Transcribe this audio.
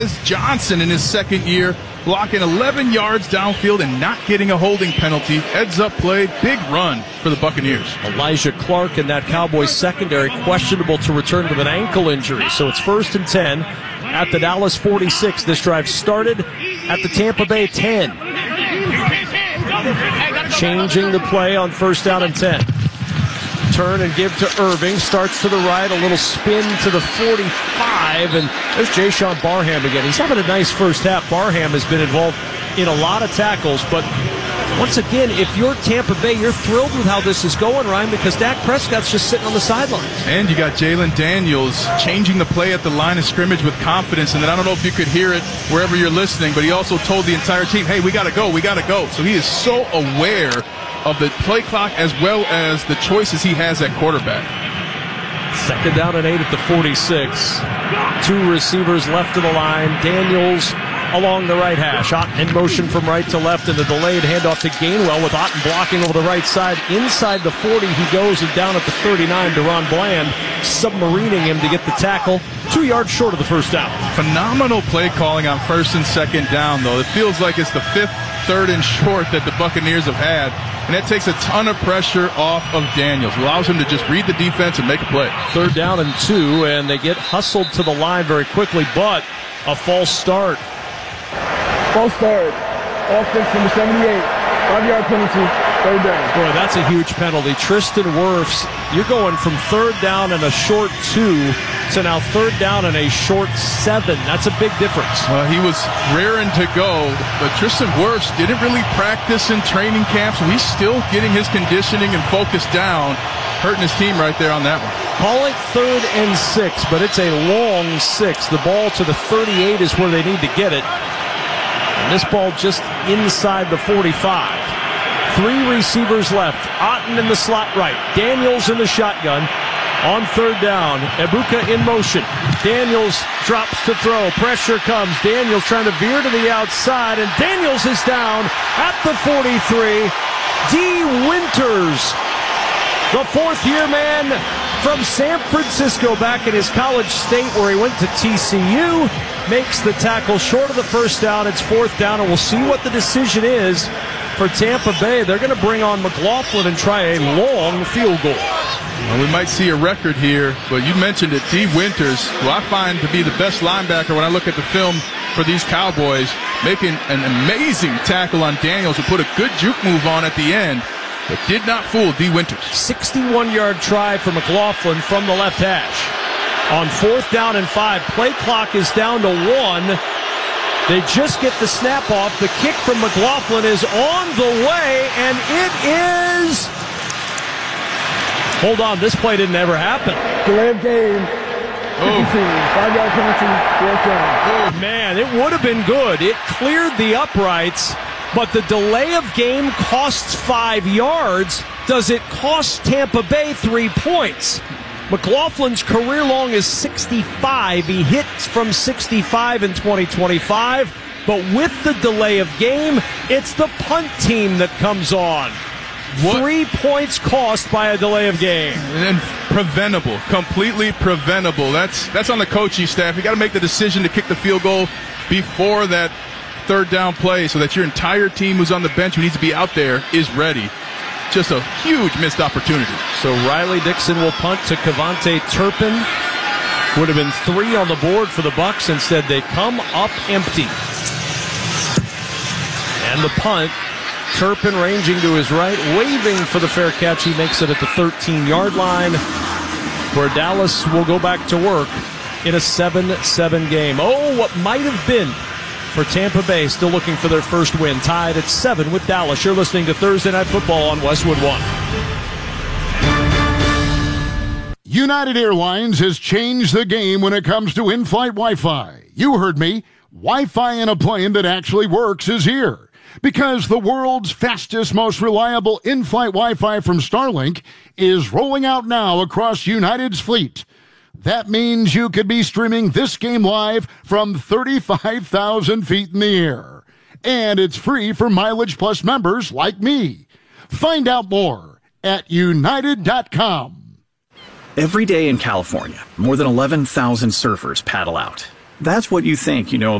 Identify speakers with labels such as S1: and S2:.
S1: Johnson in his second year, blocking 11 yards downfield and not getting a holding penalty. Heads up play, big run for the Buccaneers.
S2: Elijah Clark in that Cowboys secondary, questionable to return with an ankle injury. So it's 1st and 10 at the Dallas 46. This drive started at the Tampa Bay 10. Changing the play on 1st down and 10. Turn and give to Irving. Starts to the right, a little spin to the 45, and there's Jayshawn Barham again. He's having a nice first half. Barham has been involved in a lot of tackles, but once again, if you're Tampa Bay, you're thrilled with how this is going, Ryan, because Dak Prescott's just sitting on the sidelines. And you got Jalen Daniels changing the play at the line of scrimmage with confidence, and then I don't know if you could hear it wherever you're listening, but he also told the entire team, hey, we got to go, we got to go. So he is so aware of the play clock as well as the choices he has at quarterback. 2nd down and 8 at the 46. 2 receivers left of the line. Daniels along the right hash. Otten in motion from right to left, and the delayed handoff to Gainwell with Otten blocking over the right side. Inside the 40 he goes, and down at the 39, Deron Bland submarining him to get the tackle. 2 yards short of the first down. Phenomenal play calling on 1st and 2nd down, though. It feels like it's the 5th, 3rd and short that the Buccaneers have had. And that takes a ton of pressure off of Daniels. Allows him to just read the defense and make a play. 3rd down and 2, and they get hustled to the line very quickly, but a false start.
S3: False start. Offense from the 78. 5-yard penalty. 3rd down.
S2: Boy, that's a huge penalty. Tristan Wirfs, you're going from 3rd down and a short 2 to now 3rd down and a short 7. That's a big difference.
S1: Well, he was raring to go, but Tristan Wirfs didn't really practice in training camp, so he's still getting his conditioning and focus down, hurting his team right there on that one.
S2: Call it 3rd and 6, but it's a long 6. The ball to the 38 is where they need to get it. And this ball just inside the 45. 3 receivers left. Otten in the slot right. Daniels in the shotgun. On 3rd down, Ebuka in motion. Daniels drops to throw. Pressure comes. Daniels trying to veer to the outside, and Daniels is down at the 43. D. Winters, the 4th-year man from San Francisco, back in his college state where he went to TCU, makes the tackle short of the first down. It's 4th down, and we'll see what the decision is for Tampa Bay. They're going to bring on McLaughlin and try a long field goal.
S1: Well, we might see a record here, but you mentioned it, D. Winters, who I find to be the best linebacker when I look at the film for these Cowboys, making an amazing tackle on Daniels, who put a good juke move on at the end, but did not fool D. Winters.
S2: 61-yard try for McLaughlin from the left hash. On 4th down and 5, play clock is down to 1. They just get the snap off. The kick from McLaughlin is on the way, and it is... Hold on, this play didn't ever happen.
S3: Delay of game. 5-yard penalty, 4th down.
S2: Oh, man, it would have been good. It cleared the uprights, but the delay of game costs 5 yards. Does it cost Tampa Bay 3 points? McLaughlin's career long is 65. He hits from 65 in 2025. But with the delay of game, it's the punt team that comes on. 3 points cost by a delay of game.
S1: And preventable, completely preventable. That's on the coaching staff. You got to make the decision to kick the field goal before that 3rd down play so that your entire team who's on the bench who needs to be out there is ready. Just a huge missed opportunity.
S2: So Riley Dixon will punt to Cavante Turpin. Would have been 3 on the board for the Bucks. Instead, they come up empty. And the punt, Turpin ranging to his right, waving for the fair catch. He makes it at the 13-yard line, where Dallas will go back to work in a 7-7 game. Oh, what might have been for Tampa Bay, still looking for their first win. Tied at 7 with Dallas. You're listening to Thursday Night Football on Westwood One.
S4: United Airlines has changed the game when it comes to in-flight Wi-Fi. You heard me. Wi-Fi in a plane that actually works is here. Because the world's fastest, most reliable in-flight Wi-Fi from Starlink is rolling out now across United's fleet. That means you could be streaming this game live from 35,000 feet in the air. And it's free for Mileage Plus members like me. Find out more at United.com.
S5: Every day in California, more than 11,000 surfers paddle out. that's what you think,